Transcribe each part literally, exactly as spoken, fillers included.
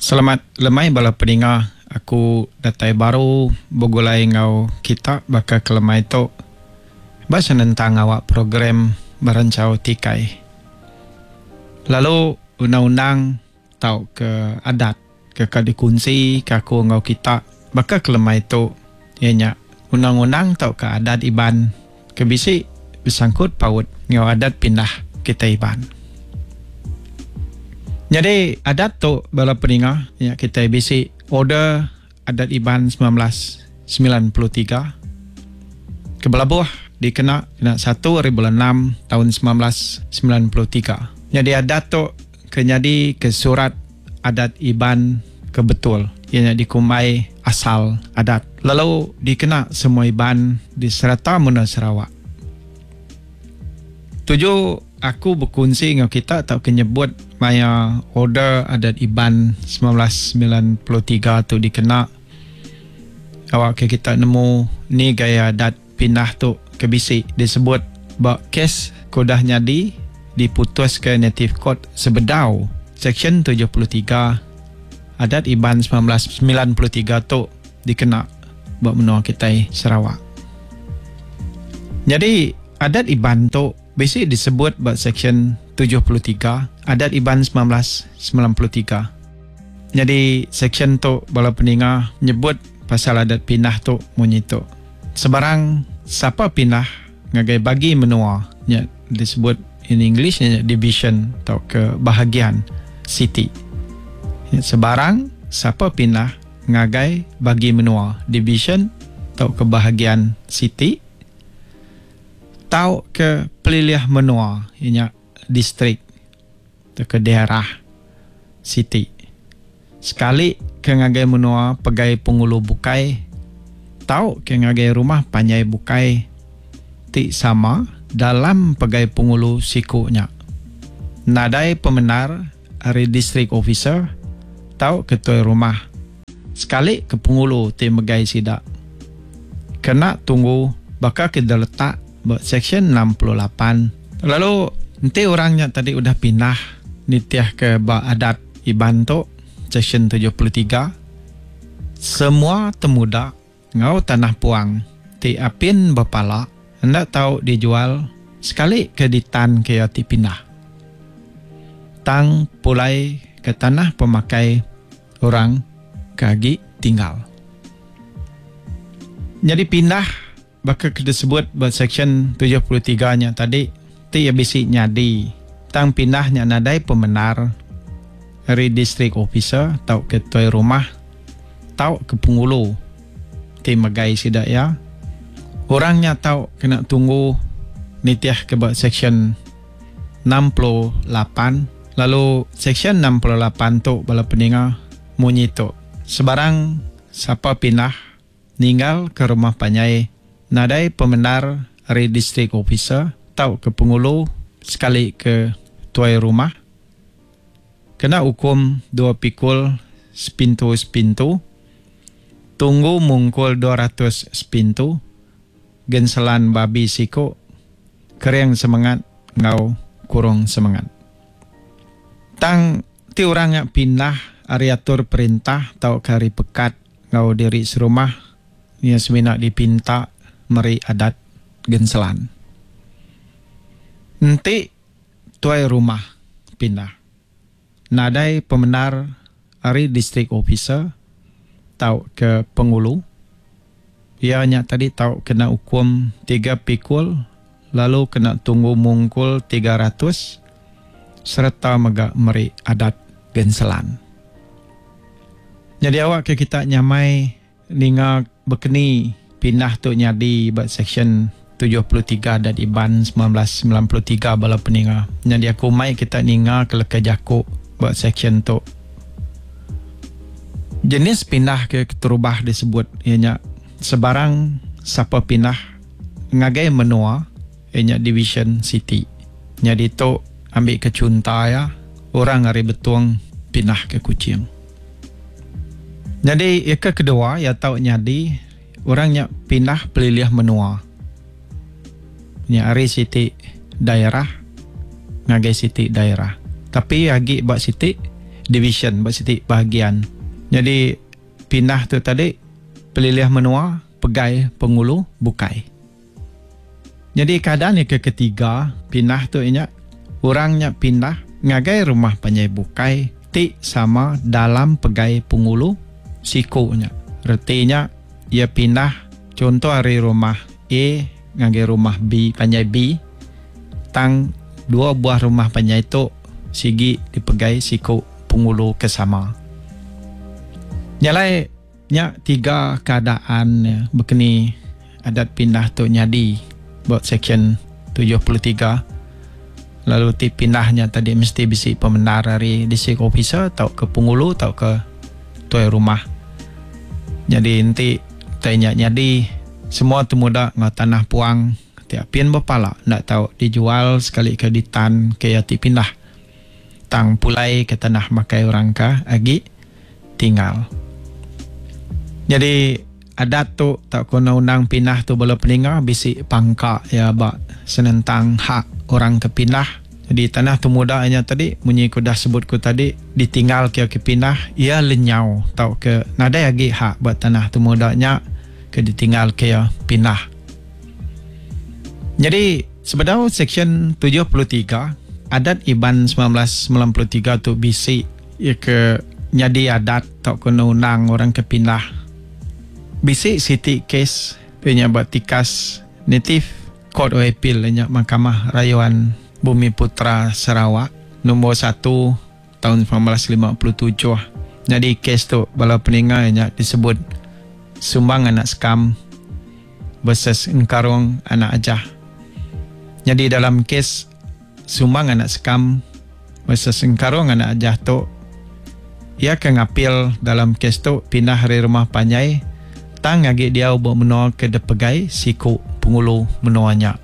Selamat lemai bala pendengar. Aku datai baru bogolai ngau kita baka kelemai tu bahasa tentang awak program berancau tikai. Lalu undang-undang tau ke adat ke kadikunsi ke aku ngau kita baka kelemai tu ianya undang-undang tau ke adat iban ke bisi bersangkut paut ngau adat pindah kita iban. Jadi adat tu bala pendengar ya kita bisi order adat iban sembilan belas sembilan puluh tiga ke belabuh dikena kena satu hari bulan enam tahun sembilan belas sembilan puluh tiga. Jadi adat tu kenyadi ke surat adat iban kebetul ianya dikumai asal adat. Lalu dikena semua iban di serata Muna Sarawak. Tujuh aku berkongsi dengan kita atau kenyebut maya order adat iban sembilan belas sembilan puluh tiga tu dikena awak ke kita nemu ni gaya adat pindah tu kebisi disebut bak kes kodah nyadi diputus ke native court sebedau section tujuh puluh tiga adat iban sembilan belas sembilan puluh tiga tu dikena bak menua kita Sarawak. Jadi adat iban tu bisi disebut bak section tujuh puluh tiga adat iban sembilan belas sembilan puluh tiga. Jadi section tu bala pendengar nyebut pasal adat pindah tu munyi tu. Sebarang siapa pindah ngagai bagi menua nya disebut in English nya division atau ke bahagian city. Ya, sebarang siapa pindah ngagai bagi menua division atau ke bahagian city tau ke peliliah menua ianya distrik atau ke daerah city. Sekali ke ngagai menua pegai pengulu bukai tau ke ngagai rumah panjai bukai ti sama dalam pegai pengulu sikunya. Nadai pemenar hari district officer tau ketua rumah. Sekali ke pengulu ti megai sidak. Kena tunggu baka kita letak section enam puluh lapan. Lalu nanti orangnya tadi udah pindah nitiah ke bak adat iban tu section tujuh puluh tiga. Semua temuda ngau tanah puang ti apin bapala hendak tahu dijual sekali ke ditan ke ti pindah. Tang pulai ke tanah pemakai orang kagi tinggal. Jadi pindah baka disebut buat section tujuh puluh tiga nya tadi ti ya bisi nyadi tang pindahnya nadai pemenar dari district officer tau ketua rumah tau ke pengulu ti megai sidak ya orangnya tau kena tunggu nitiah ke buat section enam puluh lapan. Lalu section enam puluh lapan tu bala pendengar munyi tu sebarang siapa pindah ninggal ke rumah panjai nadai pemenar dari district officer tau ke pengulu sekali ke tuai rumah kena hukum dua pikul sepintu sepintu tunggu mungkul dua ratus sepintu genselan babi siko keriang semangat ngau kurung semangat. Tang ti orangnya pindah ariatur perintah tau kari pekat ngau diri serumah ia semina dipinta meri adat genselan. Nanti tuai rumah pindah. Nadai pemenar ari district officer tau ke pengulu. Ianya tadi tau kena hukum tiga pikul lalu kena tunggu mungkul tiga ratus serta mega meri adat genselan. Jadi awak ke kita nyamai ninga bekeni pindah tu nyadi buat section tujuh puluh tiga adat iban sembilan belas sembilan puluh tiga bala pendengar. Jadi aku mai kita ninga ke leka jakuk buat section tu. Jenis pindah ke terubah disebut ianya sebarang siapa pindah ngagai menua ianya division city. Jadi tu ambil ke cunta ya orang hari betuang pindah ke Kuching. Jadi eka kedua ya tahu nyadi orangnya pindah peliliah menua. Nya ari siti daerah ngagai siti daerah. Tapi agi bak siti division, berarti bahagian. Jadi pindah tu tadi pelilih menua, pegai, pengulu, bukai. Jadi keadaan yang ketiga, pindah tu ingat orangnya pindah ngagai rumah panjai bukai ti sama dalam pegai pengulu sikunya. Artinya ia pindah contoh hari rumah A ngagai rumah B panjai B, tang dua buah rumah panjai tu sigi dipegai siku pengulu kesama. Nyalai nya tiga keadaan ya, begini adat pindah tu nyadi buat section tujuh puluh tiga. Lalu ti pindahnya tadi mesti bisi pembenar dari district officer atau ke pengulu atau ke tuai rumah. Jadi nanti tanya nyadi semua tu muda ngau tanah puang tiap pin berpala nak tahu dijual sekali ke ditan ke ya ti pindah. Tang pulai ke tanah makai orang ka agi tinggal. Jadi adat tu tak kena undang pindah tu bala peninga bisi pangka ya ba senentang hak orang ke pindah. Jadi tanah tu muda hanya tadi munyi ku dah sebut ku tadi ditinggal ke ke pindah ia lenyau tau ke nada lagi hak buat tanah tu mudanya ke ditinggal ke ya pindah. Jadi sebenarnya section tujuh puluh tiga adat Iban sembilan belas sembilan puluh tiga tu bisi ya ke nyadi adat tak kena undang orang ke pindah. Bisi City Case punya batikas Native Court of Appeal punya Mahkamah Rayuan Bumi Putra Sarawak nombor satu tahun sembilan belas lima puluh tujuh. Jadi kes tu bala peninggalnya disebut Sumbang Anak Skam versus Engkarong Anak Ajah. Jadi dalam kes Sumbang Anak Skam versus Engkarong Anak Ajah tu ia akan ngapil dalam kes tu pindah dari rumah panjai tang agi dia ubah menua ke depegai siku pengulu menuanya.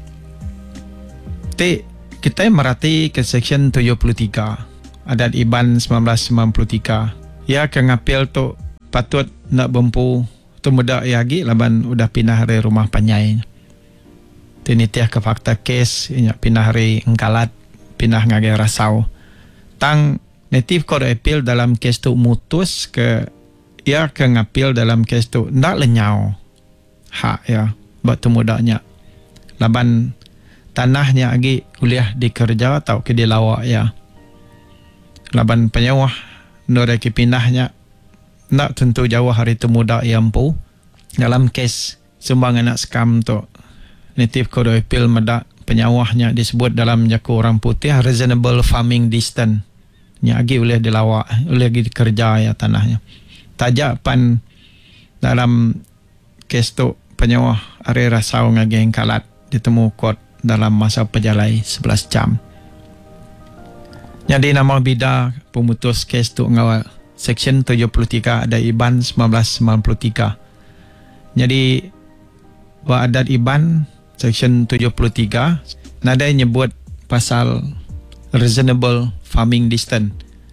Ti kita merhati ke section tujuh puluh tiga adat Iban sembilan belas sembilan puluh tiga. Ia akan ngapil tu patut nak bempu tu muda lagi laban udah pindah dari rumah panjai. Ti tiah ke fakta kes inya pindah dari Engkalat pindah ngagai Rasau. Tang Native Court of Appeal dalam kes tu mutus ke ia akan ngapil dalam kes tu nak lenyau hak ya buat temudanya laban tanahnya lagi kuliah dikerja atau ke dilawak ya laban penyawah noreki pindahnya nak tentu jauh hari temuda yang pu dalam kes Sumbang Anak Skam tu Native Court of Appeal medak penyawahnya disebut dalam jaku orang putih reasonable farming distance nya lagi boleh dilawak boleh lagi dikerja ya tanahnya. Tajak pan dalam kes tu penyawah area Rasau ngageng Kalat ditemu kot dalam masa perjalai sebelas jam. Jadi nama bida pemutus kes tu ngawal section tujuh puluh tiga ada Iban sembilan belas sembilan puluh tiga. Jadi wa adat Iban section tujuh puluh tiga nada nyebut pasal reasonable farming distance.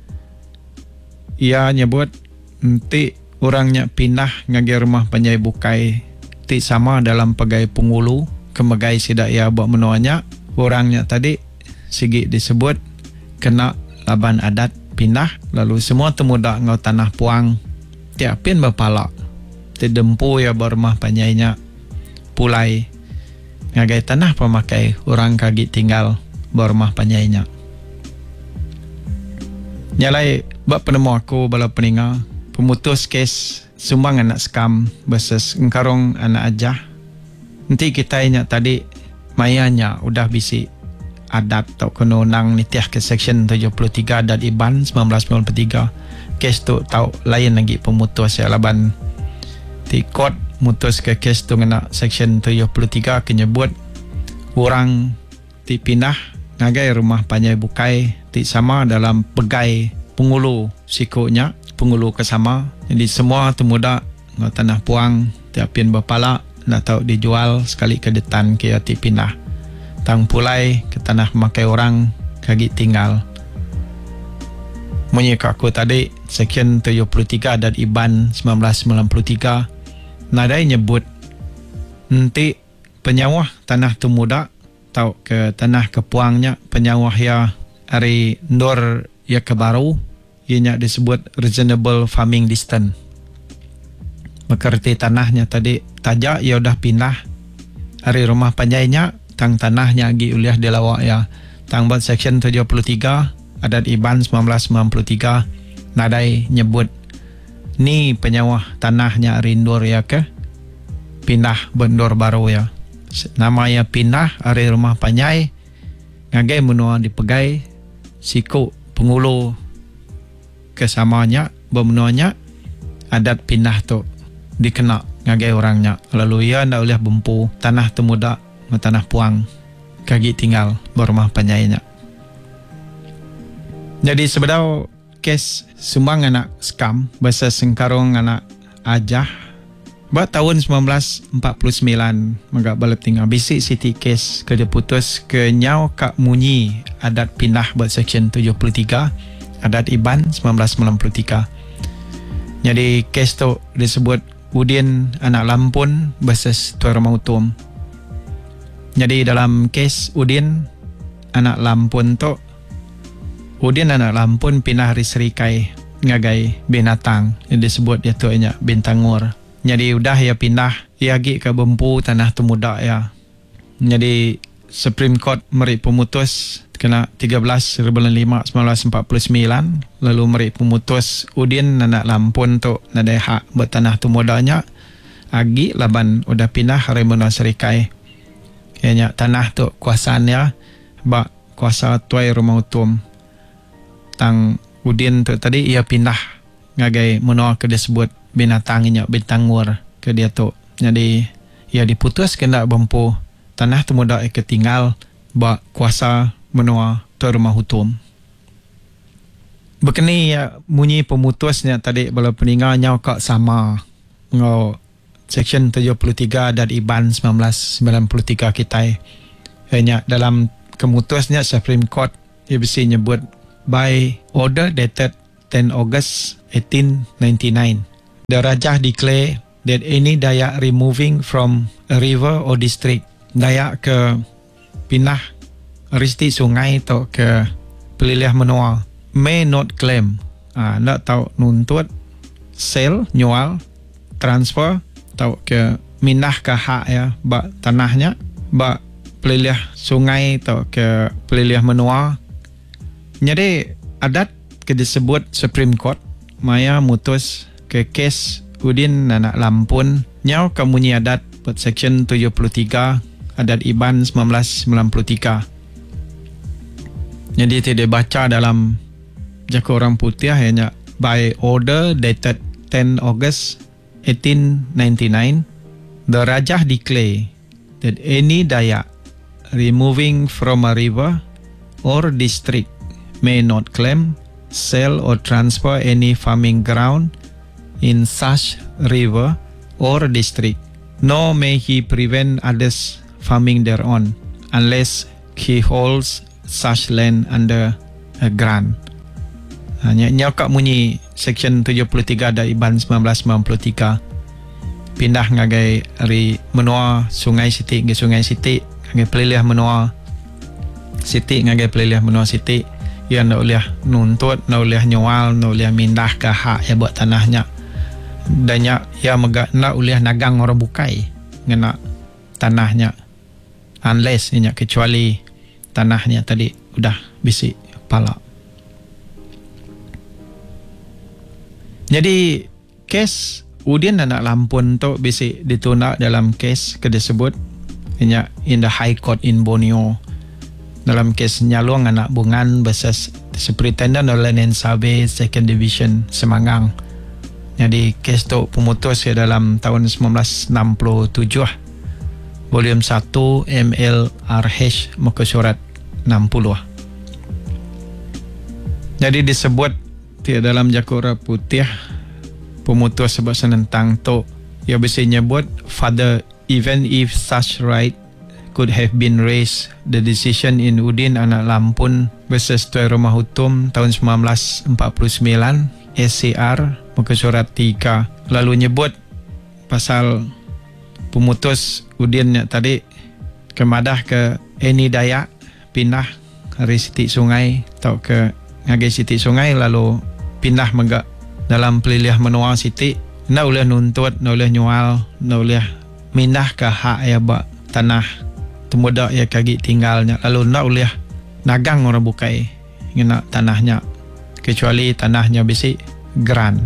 Ia nyebut nanti orangnya pindah ngagai rumah panjai bukai ti sama dalam pegai pengulu kemegai sidak ia buat menuanya orangnya tadi sigi disebut kena laban adat pindah lalu semua temuda ngau tanah puang tiapin berpala ti dempu ya berumah panjainya pulai ngagai tanah pemakai orang kagi tinggal berumah panjainya. Nyalai bab penemu aku bala peninga pemutus kes Sumbang Anak Skam versus Engkarong Anak Ajah. Nanti kita ingat tadi mayanya udah bisi adat atau kena undang nitiah ke section tujuh puluh tiga adat Iban sembilan belas sembilan puluh tiga. Kes tu tahu lain lagi pemutus ya laban ti court mutus ke kes tu kena section tujuh puluh tiga kenyebut orang ti pindah ngagai rumah panjai bukai ti sama dalam pegai pengulu sikunya pengulu kesama. Jadi semua temuda ngau tanah puang tiapin berpala nak tahu dijual sekali ke detan ke ti pindah tang pulai ke tanah makai orang kagi tinggal. Munyi aku tadi section tujuh puluh tiga adat Iban sembilan belas sembilan puluh tiga nadai nyebut nanti penyawah tanah temuda tahu ke tanah kepuangnya penyawah ya hari ndor ya ke baru ianya disebut reasonable farming distance. Berarti tanahnya tadi tajak ia udah pindah dari rumah panjainya, tang tanahnya lagi uliah dilawak ya. Tang buat section tujuh puluh tiga adat Iban seribu sembilan ratus sembilan puluh tiga nadai nyebut ni penyawah tanahnya rindur ya ke pindah bendor baru ya. Nama ya pindah dari rumah panjai ngagai menua dipegai siku pengulu kesamanya bermenuanya adat pindah tu dikena ngagai orangnya. Lalu ia ndak boleh bempu tanah temuda tanah puang kaki tinggal berumah panjainya. Jadi sebenarnya kes sumbang anak skam bahasa sengkarung anak ajah ba tahun sembilan belas empat puluh sembilan magak balap tinggal bisi siti kes ke diputus ke nyau kak munyi adat pindah buat section tujuh puluh tiga adat Iban seribu sembilan ratus sembilan puluh tiga. Jadi kes tu disebut Udin anak Lampun versus Tuan Rumah Utum. Jadi dalam kes Udin anak Lampun tu, Udin anak Lampun pindah dari Serikai ngagai binatang yang disebut dia tu nya Bintangur. Jadi udah ya pindah ia pergi ke Bempu tanah temuda ya. Jadi Supreme Court meri pemutus kena tiga belas bulan lima seribu sembilan ratus empat puluh sembilan lalu meri pemutus Udin anak Lampun tu nadai hak buat tanah temudanya agi laban udah pindah hari menua Serikai. Ianya tanah tu kuasaannya bak kuasa Tuai Rumah Utum. Tang Udin tu tadi ia pindah ngagai menua ke disebut binatangnya Bintangur ke dia tu. Jadi ia diputus kena Bempu tanah temuda ke tinggal bak kuasa menua Tuan Rumah Utum. Begini ya munyi pemutusnya tadi bala peninggalnya kak sama ngau section tujuh puluh tiga adat Iban seribu sembilan ratus sembilan puluh tiga kita. Hanya dalam kemutusnya Supreme Court ia bisa nyebut by order dated tenth August eighteen ninety-nine. The Rajah declare that any Dayak removing from a river or district, Dayak ke pindah risti sungai atau ke pelilih menua, may not claim, ah, nak tahu nuntut, sell, nyual, transfer, tahu ke minah ke hak ya, bak tanahnya, bak pelilih sungai atau ke pelilih menua. Jadi adat ke disebut Supreme Court maya mutus ke kes Udin anak Lampun nyau kamunyi adat buat section tujuh puluh tiga adat Iban seribu sembilan ratus sembilan puluh tiga. Jadi tidak baca dalam jaka orang putih hanya by order dated tenth August eighteen ninety-nine, the Rajah declare that any Dayak removing from a river or district may not claim, sell or transfer any farming ground in such river or district, nor may he prevent others farming thereon, unless he holds such land under a grant. Hanya nyakak munyi section tujuh puluh tiga dari Iban seribu sembilan ratus sembilan puluh tiga pindah ngagai dari menua Sungai Siti ke Sungai Siti ngagai pelilih menua Siti ngagai pelilih menua Siti. Ia nak boleh nuntut, nak boleh nyual, nak boleh mindah ke hak ya buat tanahnya. Dan ya, ia megak nak boleh nagang orang bukai ngena tanahnya. Unless inya kecuali tanahnya tadi udah bisi pala. Jadi kes Udin anak Lampun tu bisi ditunda dalam kes ke disebut inya in the High Court in Borneo. Dalam kes nyalung anak Bungan versus Superintendent of Land and Survey Second Division Semangang. Jadi kes tu pemutus ya dalam tahun seribu sembilan ratus enam puluh tujuh volume satu M L R H muka surat enam puluh. Jadi disebut di dalam Jakura Putih pemutus sebab senentang tu ia bisa nyebut further even if such right could have been raised, the decision in Udin anak Lampun versus Tuan Rumah Utum tahun seribu sembilan ratus empat puluh sembilan S C R muka surat tiga lalu nyebut pasal pemutus Udin tadi kemadah ke any Dayak pindah dari siti sungai atau ke ngagai siti sungai lalu pindah megak dalam peliliah menua siti na boleh nuntut, na boleh nyual, na boleh mindah ke hak ya bak tanah temudak ya kaki tinggalnya, lalu na boleh nagang orang bukai ngena tanahnya kecuali tanahnya besi grant.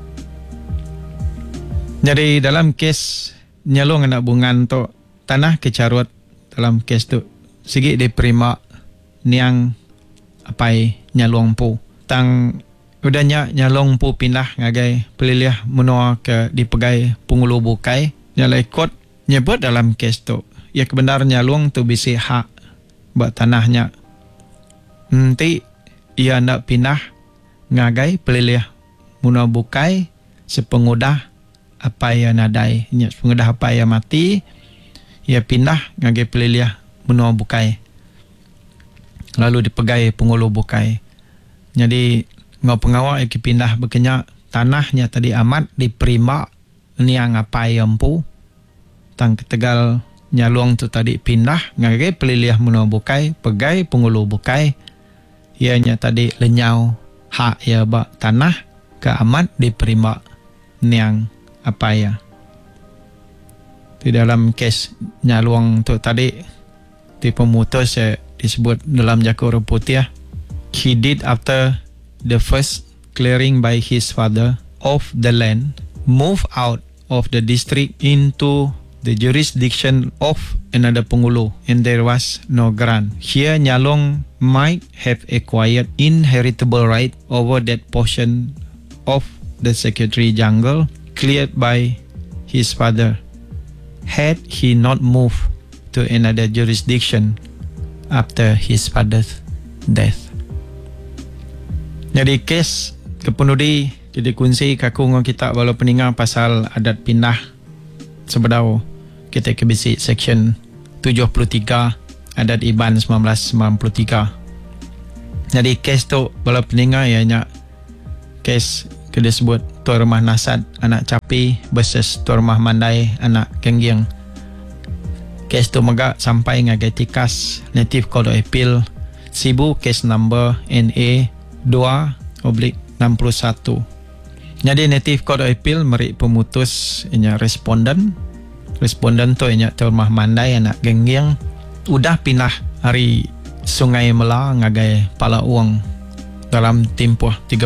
Jadi dalam kes nyalung anak bungan tu tanah kecarut dalam kes tu segi diterima niang apai nyalung pu tang udahnya nyalung pu pindah ngagai peliliah menua ke dipegai pengulu bukai nyalai kot nyebut dalam kes tu ya kebenar nyalung tu bisi hak buat tanahnya nanti ia nak pindah ngagai peliliah menua bukai sepengudah apa yang nadai nya pengudah apa yang mati ia pindah ngagai peliliah menua bukai lalu dipegai pengulu bukai. Jadi ngau pengawal yang pindah berkenyak tanahnya tadi amat diperima niang apa yang pu tang ketegal nyalung tu tadi pindah ngagai peliliah menua bukai pegai pengulu bukai ianya tadi lenyau hak ya bak tanah ke amat diperima niang apa ya. Di dalam kes nyalung tu tadi di pemutus ya disebut dalam Jakor Putih, he did after the first clearing by his father of the land, move out of the district into the jurisdiction of another Pengulu, and there was no grant. Here Nyalong might have acquired inheritable right over that portion of the secretary jungle cleared by his father, had he not moved to another jurisdiction after his father's death. Jadi kes kepenudi jadi kunci kaku ngau kita walau peninga pasal adat pindah sebedau kita ke bisi section tujuh puluh tiga adat Iban seribu sembilan ratus sembilan puluh tiga. Jadi kes tu walau peninga ianya kes ke disebut Tuan Rumah Nasad anak Capi versus Tuan Rumah Mandai anak Gengging. Kes tu megak sampai ngagai tikas Native Court of Appeal Sibu kes number N A dua oblik enam puluh satu. Jadi Native Court of Appeal meri pemutus inya responden. Responden tu inya Tuan Rumah Mandai anak Gengging udah pindah hari Sungai Mela ngagai Pala Uang dalam tempoh tiga